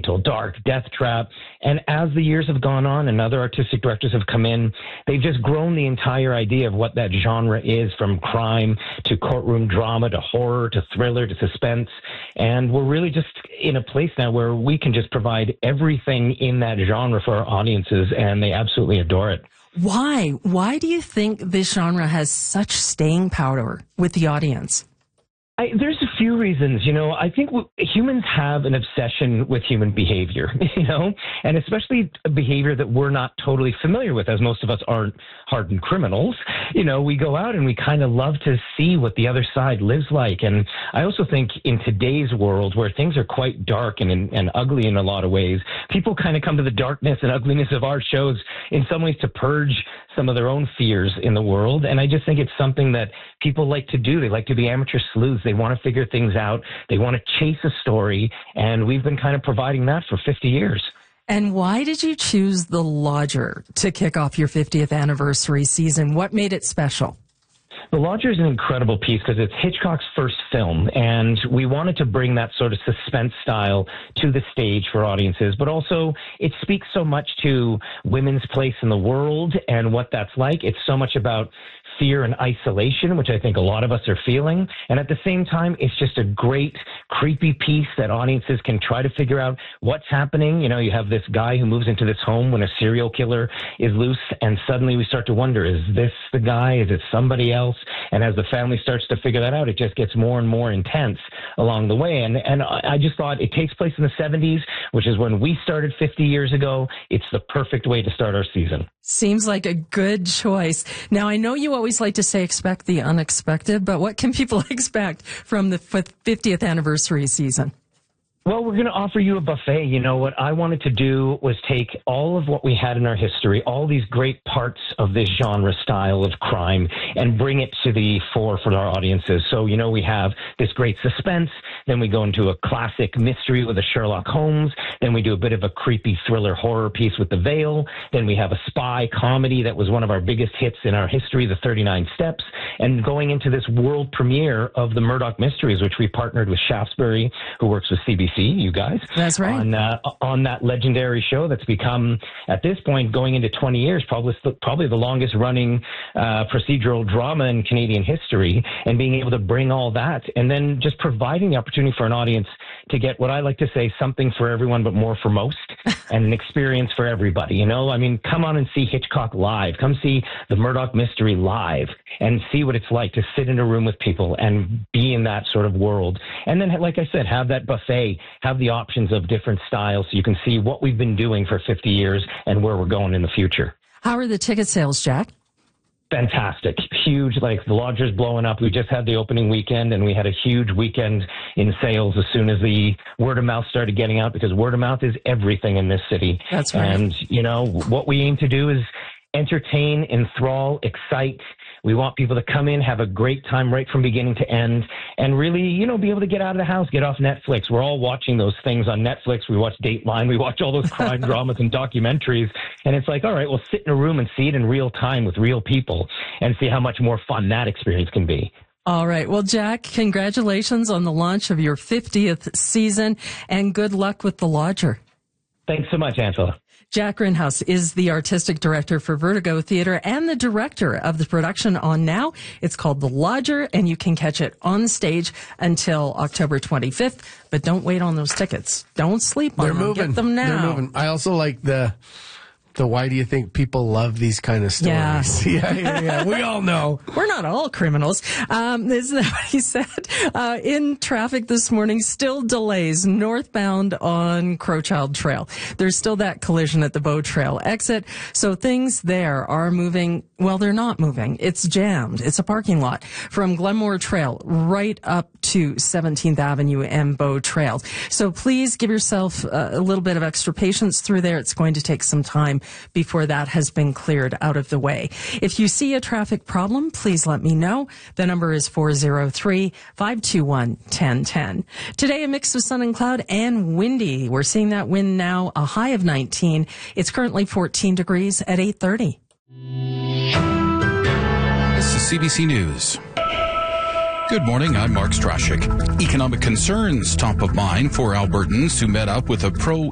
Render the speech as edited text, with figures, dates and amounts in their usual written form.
experimental, dark, death trap. And as the years have gone on and other artistic directors have come in, they've just grown the entire idea of what that genre is, from crime to courtroom drama to horror to thriller to suspense. And we're really just in a place now where we can just provide everything in that genre for our audiences, and they absolutely adore it. Why? Why do you think this genre has such staying power with the audience? There's a few reasons. I think humans have an obsession with human behavior, and especially a behavior that we're not totally familiar with, as most of us aren't hardened criminals. We go out and we kind of love to see what the other side lives like. And I also think in today's world, where things are quite dark and ugly in a lot of ways, people kind of come to the darkness and ugliness of our shows in some ways to purge some of their own fears in the world. And I just think it's something that people like to do. They like to be amateur sleuths. They want to figure things out. They want to chase a story. And we've been kind of providing that for 50 years. And why did you choose The Lodger to kick off your 50th anniversary season? What made it special? The Lodger is an incredible piece because it's Hitchcock's first film, and we wanted to bring that sort of suspense style to the stage for audiences, but also it speaks so much to women's place in the world and what that's like. It's so much about fear and isolation, which I think a lot of us are feeling. And at the same time, it's just a great, creepy piece that audiences can try to figure out what's happening. You have this guy who moves into this home when a serial killer is loose, and suddenly we start to wonder, is this the guy? Is it somebody else? And as the family starts to figure that out, it just gets more and more intense along the way. And I just thought it takes place in the 70s, which is when we started 50 years ago. It's the perfect way to start our season. Seems like a good choice. Now, I know you always like to say expect the unexpected, but what can people expect from the 50th anniversary season? Well, we're going to offer you a buffet. What I wanted to do was take all of what we had in our history, all these great parts of this genre style of crime, and bring it to the fore for our audiences. So, we have this great suspense, then we go into a classic mystery with a Sherlock Holmes, then we do a bit of a creepy thriller horror piece with The Veil, then we have a spy comedy that was one of our biggest hits in our history, The 39 Steps, and going into this world premiere of the Murdoch Mysteries, which we partnered with Shaftesbury, who works with CBC. You guys. That's right. On that legendary show that's become, at this point, going into 20 years, probably the longest running procedural drama in Canadian history, and being able to bring all that and then just providing the opportunity for an audience to get what I like to say, something for everyone, but more for most, and an experience for everybody. Come on and see Hitchcock live. Come see the Murdoch Mystery live and see what it's like to sit in a room with people and be in that sort of world. And then, like I said, have that buffet, have the options of different styles so you can see what we've been doing for 50 years and where we're going in the future. How are the ticket sales, Jack? Fantastic. Huge. Like, the Lodger's blowing up. We just had the opening weekend, and we had a huge weekend in sales as soon as the word of mouth started getting out, because word of mouth is everything in this city. That's right. And, what we aim to do is entertain, enthrall, excite. We want people to come in, have a great time right from beginning to end, and really, be able to get out of the house, get off Netflix. We're all watching those things on Netflix. We watch Dateline. We watch all those crime dramas and documentaries. And it's like, all right, we'll sit in a room and see it in real time with real people and see how much more fun that experience can be. All right. Well, Jack, congratulations on the launch of your 50th season, and good luck with The Lodger. Thanks so much, Angela. Jack Grinhouse is the artistic director for Vertigo Theatre and the director of the production on now. It's called The Lodger, and you can catch it on stage until October 25th. But don't wait on those tickets. Don't sleep on them. Get them now. They're moving. I also like the why do you think people love these kind of stories? Yeah. We all know. We're not all criminals. Isn't that what he said? In traffic this morning, still delays northbound on Crowchild Trail. There's still that collision at the Bow Trail exit. So things there are moving. Well, they're not moving. It's jammed. It's a parking lot from Glenmore Trail right up to 17th Avenue and Bow Trail. So please give yourself a little bit of extra patience through there. It's going to take some time before that has been cleared out of the way. If you see a traffic problem, please let me know. The number is 403-521-1010. Today, a mix of sun and cloud and windy. We're seeing that wind now, a high of 19. It's currently 14 degrees at 8:30. This is CBC News. Good morning, I'm Mark Strashik. Economic concerns top of mind for Albertans who met up with a pro